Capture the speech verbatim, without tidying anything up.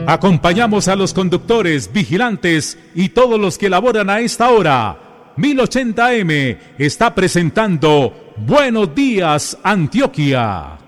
Acompañamos a los conductores, vigilantes y todos los que laboran a esta hora. mil ochenta A M está presentando Buenos Días, Antioquia.